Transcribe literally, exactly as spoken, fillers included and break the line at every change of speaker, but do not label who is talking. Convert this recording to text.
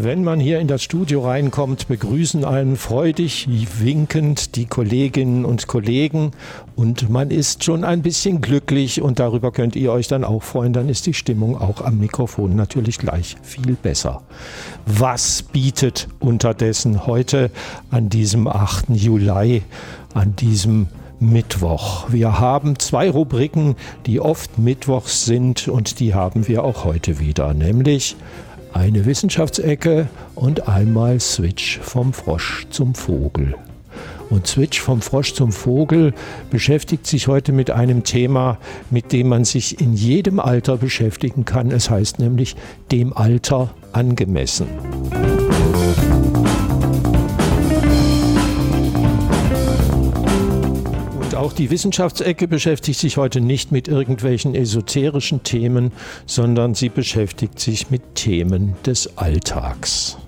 Wenn man hier in das Studio reinkommt, begrüßen einen freudig winkend die Kolleginnen und Kollegen und man ist schon ein bisschen glücklich und darüber könnt ihr euch dann auch freuen. Dann ist die Stimmung auch am Mikrofon natürlich gleich viel besser. Was bietet unterdessen heute an diesem achten Juli, an diesem Mittwoch? Wir haben zwei Rubriken, die oft mittwochs sind und die haben wir auch heute wieder, nämlich eine Wissenschaftsecke und einmal Switch vom Frosch zum Vogel. Und Switch vom Frosch zum Vogel beschäftigt sich heute mit einem Thema, mit dem man sich in jedem Alter beschäftigen kann. Es heißt nämlich dem Alter angemessen. Auch die Wissenschaftsecke beschäftigt sich heute nicht mit irgendwelchen esoterischen Themen, sondern sie beschäftigt sich mit Themen des Alltags.